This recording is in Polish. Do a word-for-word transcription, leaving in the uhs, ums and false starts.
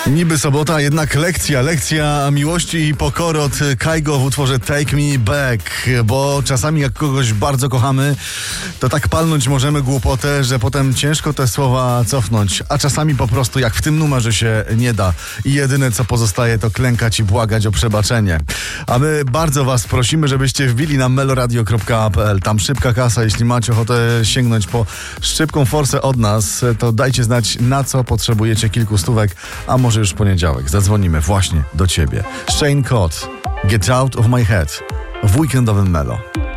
Niby sobota, jednak lekcja, lekcja miłości i pokory od Kygo w utworze Take Me Back, bo czasami jak kogoś bardzo kochamy, to tak palnąć możemy głupotę, że potem ciężko te słowa cofnąć, a czasami po prostu jak w tym numerze się nie da i jedyne co pozostaje to klękać i błagać o przebaczenie. A my bardzo was prosimy, żebyście wbili na meloradio kropka p l, tam szybka kasa, jeśli macie ochotę sięgnąć po szybką forsę od nas, to dajcie znać na co potrzebujecie kilku stówek, a może już w poniedziałek zadzwonimy właśnie do ciebie. Shane Codd, Get Out of My Head w weekendowym Melo.